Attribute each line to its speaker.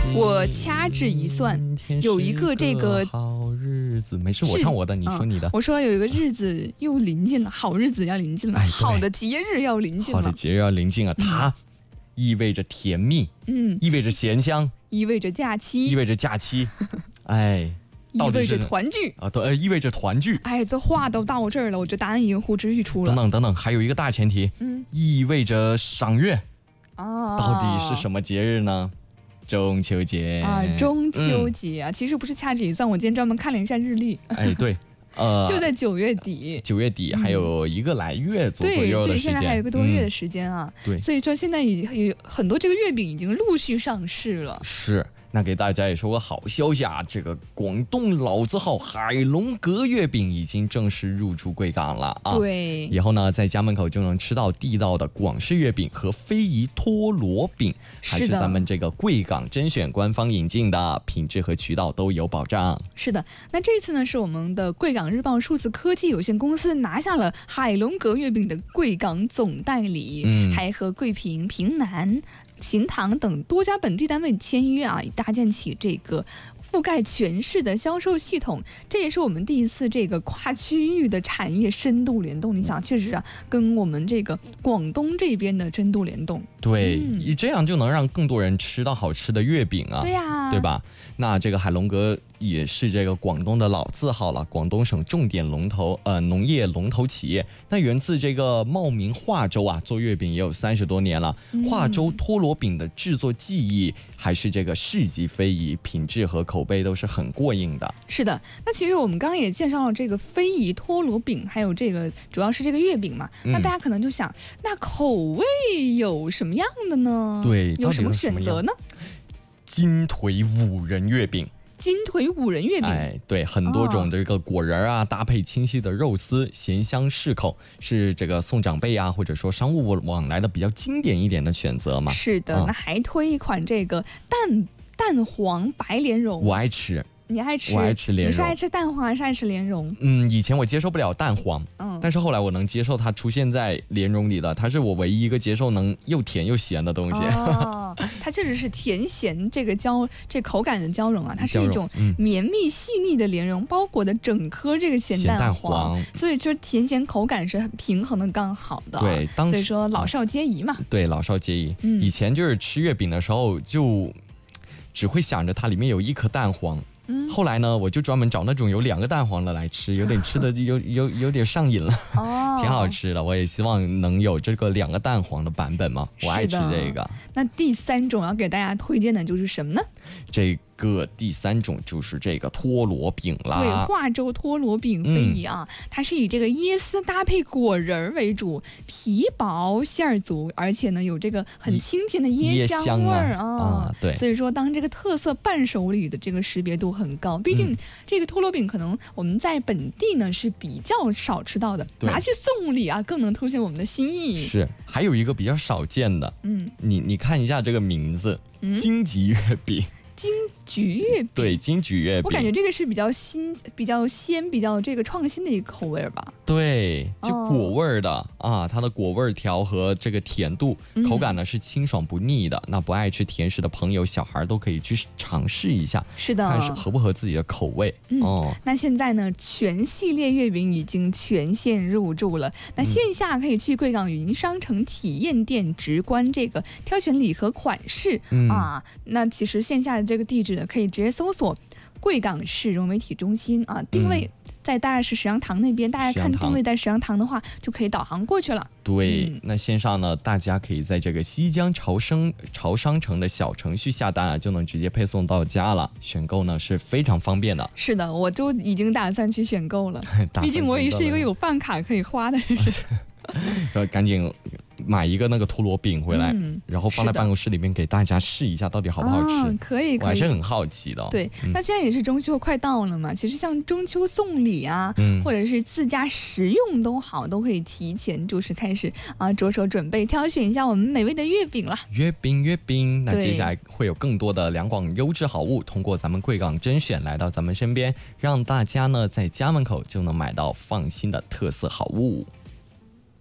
Speaker 1: 我掐指一算，有一个这个
Speaker 2: 好日子，没事，我唱我的，你说你的。
Speaker 1: 我说有一个日子又临近了，好日子要临近了，好的节日要临近了，
Speaker 2: 好的节日要临近了，它意味着甜蜜，意味着咸香，
Speaker 1: 意味着假期，
Speaker 2: 意味着假期，哎。
Speaker 1: 意味着团聚
Speaker 2: 啊，对，意味着团聚。
Speaker 1: 哎，这话都到这儿了，我觉得答案已经呼之欲出了。
Speaker 2: 等等，还有一个大前提，意味着赏月。
Speaker 1: 哦，
Speaker 2: 到底是什么节日呢？中秋节
Speaker 1: 啊，中秋节啊，其实不是掐指一算，我今天专门看了一下日历。
Speaker 2: 哎，对。
Speaker 1: 就在9月底
Speaker 2: ，9月底还有1个来月左右的时间，
Speaker 1: 对，现在还有1个多月的时间啊。
Speaker 2: 对，
Speaker 1: 所以说现在已经有很多这个月饼已经陆续上市了。
Speaker 2: 是。那给大家也说个好消息啊，这个广东老字号海龙阁月饼已经正式入驻贵港了啊！
Speaker 1: 对，
Speaker 2: 以后呢，在家门口就能吃到地道的广式月饼和非遗托罗饼，还是咱们这个贵港甄选官方引进的，品质和渠道都有保障。
Speaker 1: 是的，那这次呢，是我们的贵港日报数字科技有限公司拿下了海龙阁月饼的贵港总代理，还和桂平、平南、秦堂等多家本地单位签约啊，以搭建起这个覆盖全市的销售系统。这也是我们第一次这个跨区域的产业深度联动。你想，确实啊，跟我们这个广东这边的深度联动。
Speaker 2: 对，这样就能让更多人吃到好吃的月饼啊。
Speaker 1: 对呀，
Speaker 2: 对吧？那这个海龙阁也是这个广东的老字号了，广东省重点农业龙头企业。那源自这个茂名化州啊，做月饼也有30多年了。化州托罗饼的制作技艺还是这个市级非遗，品质和口碑都是很过硬的。
Speaker 1: 是的，那其实我们刚刚也介绍了这个非遗托罗饼，还有这个主要是这个月饼嘛。那大家可能就想，那口味有什么样的呢？
Speaker 2: 对，
Speaker 1: 有什么选择呢？
Speaker 2: 金腿五仁月饼。
Speaker 1: 金腿五仁月饼，
Speaker 2: 哎，对，很多种这个果仁啊，搭配清晰的肉丝，咸香适口，是这个送长辈啊，或者说商务往来的比较经典一点的选择嘛。
Speaker 1: 是的，那还推一款这个蛋黄白莲蓉，
Speaker 2: 我爱吃。
Speaker 1: 你爱吃？
Speaker 2: 我爱吃莲蓉。
Speaker 1: 你是爱吃蛋黄还是爱吃莲蓉？
Speaker 2: 以前我接受不了蛋黄，但是后来我能接受它出现在莲蓉里的，它是我唯一一个接受能又甜又咸的东西。
Speaker 1: 它确实是甜咸这口感的交融啊，它是一种绵密细腻的莲蓉包裹的整颗这个咸蛋黄，所以就是甜咸口感是很平衡的，刚好的。
Speaker 2: 对，
Speaker 1: 所以说老少皆宜嘛。
Speaker 2: 对，老少皆宜。以前就是吃月饼的时候就只会想着它里面有1颗蛋黄。后来呢，我就专门找那种有2个蛋黄的来吃，有点吃的有点上瘾了，挺好吃的。我也希望能有这个2个蛋黄的版本嘛，我爱吃这个。
Speaker 1: 那第3种要给大家推荐的就是什么呢？
Speaker 2: 这个第3种就是这个托罗饼啦。
Speaker 1: 对，化州托罗饼非遗啊，它是以这个椰丝搭配果仁为主，皮薄馅足，而且呢有这个很清甜的椰香味儿啊。
Speaker 2: 对，
Speaker 1: 所以说当这个特色伴手礼的这个识别度很高。毕竟这个托罗饼可能我们在本地呢是比较少吃到的，拿去送礼啊更能凸显我们的心意。是，
Speaker 2: 还有一个比较少见的，你看一下这个名字，荆棘月饼。
Speaker 1: 金桔月饼，
Speaker 2: 对，金桔月饼，
Speaker 1: 我感觉这个是比较新、比较鲜、比较这个创新的一个口味吧。
Speaker 2: 对，就果味的啊，它的果味调和这个甜度，口感呢是清爽不腻的。那不爱吃甜食的朋友、小孩都可以去尝试一下，
Speaker 1: 是的，
Speaker 2: 看是合不合自己的口味。
Speaker 1: 那现在呢，全系列月饼已经全线入驻了。那线下可以去贵港云商城体验店直观这个挑选礼盒款式啊。那其实线下的这个地址呢，可以直接搜索贵港市融媒体中心啊，定位在大概是石羊塘那边，大家看定位在石羊塘的话，就可以导航过去了。
Speaker 2: 对，那线上呢，大家可以在这个西江潮商城的小程序下单啊，就能直接配送到家了。选购呢是非常方便的。
Speaker 1: 是的，我就已经打算去选购了，毕竟我也是一个有饭卡可以花的人。
Speaker 2: 赶紧买一个那个托罗饼回来，然后放在办公室里面给大家试一下到底好不好吃。
Speaker 1: 可以，
Speaker 2: 我还是很好奇的。
Speaker 1: 对，那现在也是中秋快到了嘛，其实像中秋送礼啊，或者是自家食用都好，都可以提前就是开始着手准备挑选一下我们美味的月饼了。
Speaker 2: 月饼，那接下来会有更多的两广优质好物通过咱们贵港甄选来到咱们身边，让大家呢在家门口就能买到放心的特色好物。